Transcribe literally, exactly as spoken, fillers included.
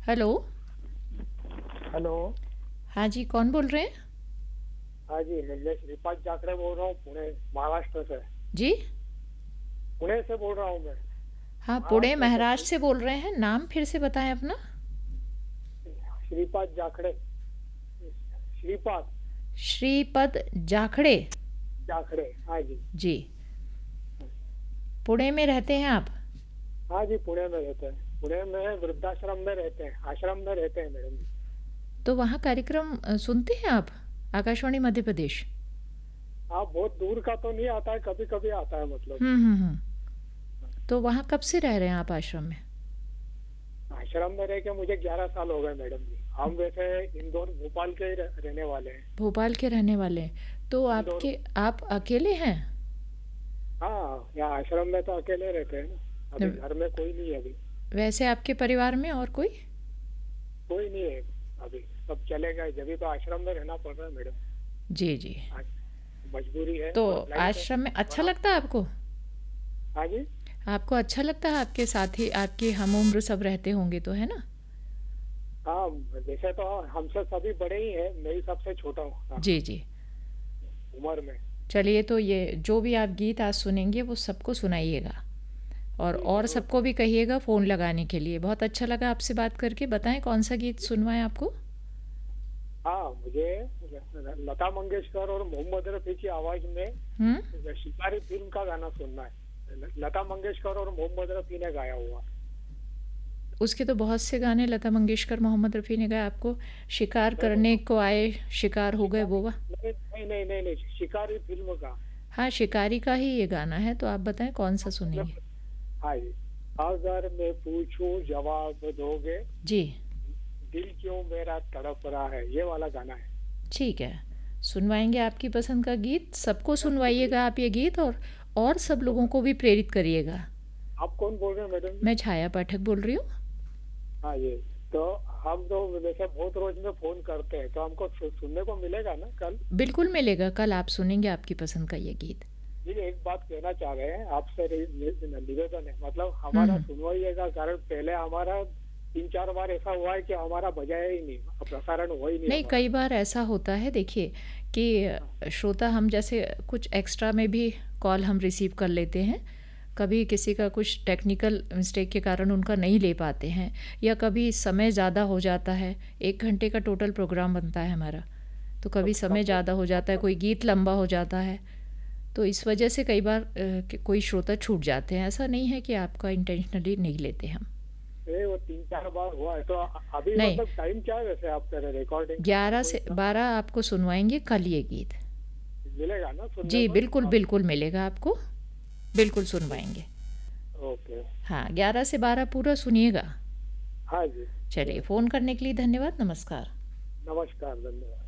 Hello. Hello. हाँ जी, कौन बोल रहे हैं? हाँ जी, मैं श्रीपाद जाखड़े बोल रहा हूँ, पुणे महाराष्ट्र से। जी। पुणे से बोल रहा हूँ मैं, हाँ, पुणे महाराष्ट्र से। महाराष्ट्र से बोल रहे हैं। नाम फिर से बताएं अपना। श्रीपाद जाखड़े। श्रीपाद श्रीपद जाखड़े। जाखड़े, हाँ जी। जी। पुणे में रहते हैं आप? हाँ जी, पुणे में रहते हैं। पुणे में वृद्धाश्रम में रहते हैं, आश्रम में रहते हैं मैडम जी। तो वहाँ कार्यक्रम अ, सुनते हैं आप? आकाशवाणी मध्य प्रदेश। हाँ, बहुत दूर का तो नहीं आता है, कभी कभी आता है मतलब। हम्म हम्म हम्म। तो वहाँ कब से रह रहे हैं आप आश्रम में? आश्रम में रह के मुझे ग्यारह साल हो गए मैडम जी। हम वैसे इंदौर भोपाल के ही रह- रहने वाले हैं। भोपाल के रहने वाले हैं तो इंदौर। आपके आप अकेले हैं? हाँ, यहाँ आश्रम में तो अकेले रहते हैं ना। अभी घर में कोई नहीं है अभी। वैसे आपके परिवार में और कोई? कोई नहीं है अभी, सब चले गए। जब भी तो आश्रम में रहना पड़ रहा है मैडम। जी जी। आज मजबूरी है तो और लाइफ है। आश्रम में अच्छा बड़ा। लगता है आपको? हाँ जी। आपको अच्छा लगता है? आपके साथी आपके हम उम्र सब रहते होंगे तो, है ना? हाँ, वैसे तो हमसे सभी बड़े ही हैं, मैं ही सबसे छोटा हूँ। हाँ, जी जी। उम्र में। चलिए, तो ये जो भी आप गीत आज सुनेंगे वो सबको सुनाइएगा और जी और जरूर। सबको भी कहिएगा फ़ोन लगाने के लिए। बहुत अच्छा लगा आपसे बात करके। बताएं कौन सा गीत सुनवाएं आपको? हाँ, मुझे लता मंगेशकर और मोहम्मद रफी की आवाज में हम्म। शिकारी फिल्म का गाना सुनना है। ल- लता मंगेशकर और मोहम्मद रफी ने गाया हुआ। उसके तो बहुत से गाने लता मंगेशकर मोहम्मद रफ़ी ने गाए। आपको शिकार नहीं नहीं, करने को आए, शिकार हो गए, शिकारी। वो वा? नहीं नहीं नहीं नहीं नहीं, शिकारी फिल्म का। हाँ, शिकारी का ही ये गाना है। तो आप बताएं कौन सा सुनेंगे? हाँ जी। अगर मैं पूछूं जवाब दोगे, जी। दिल क्यों मेरा तड़प रहा है, ये वाला गाना है। ठीक है, सुनवाएंगे आपकी पसंद का गीत। सबको हाँ, शुक्रिया। सुनवाइएगा आप ये गीत, और और सब तो लोगों को भी प्रेरित करिएगा। आप कौन बोल रहे हैं मैडम जी? मैं छाया पाठक बोल रही हूँ। हाँ ये। तो हम तो वैसे बहुत रोज में फोन करते हैं, तो हमको सु- सुनने को मिलेगा ना कल? बिल्कुल मिलेगा, कल आप सुनेंगे आपकी पसंद का ये गीत। जी, एक बात कहना चाह रहे हैं आपसे, रि- नि- निवेदन है, मतलब हम्म हमारा हम्म। सुनवाइएगा। कारण पहले हमारा तीन चार बार ऐसा हुआ है कि हमारा बजाया ही नहीं, प्रसारण हुआ ही नहीं नहीं, हमारा। कई बार ऐसा होता है, देखिए हाँ, कि श्रोता हम जैसे कुछ एक्स्ट्रा में भी कॉल हम रिसीव कर लेते हैं। कभी किसी का कुछ टेक्निकल मिस्टेक के कारण उनका नहीं ले पाते हैं, या कभी समय ज़्यादा हो जाता है। एक घंटे का टोटल प्रोग्राम बनता है हमारा, तो तो कभी समय सबको ज़्यादा हो जाता है, मतलब। कोई गीत लंबा हो जाता है। तो इस वजह से कई बार अ, कि कोई श्रोता छूट जाते हैं। ऐसा नहीं है कि आपका इंटेंशनली नहीं लेते हम। ए, वो तीन चार बार हुआ है। तो अभी नहीं, मतलब टाइम क्या है वैसे आप कह रहे रिकॉर्डिंग का, ग्यारह हमको से इतना बारह आपको सुनवाएंगे कल ये गीत। मिलेगा ना सुनने जी को? बिल्कुल आप। बिल्कुल मिलेगा आपको, बिल्कुल सुनवाएंगे। ओके। हाँ, ग्यारह से बारह पूरा सुनिएगा। हाँ जी। चलिए, फ़ोन करने के लिए धन्यवाद। नमस्कार। नमस्कार, धन्यवाद।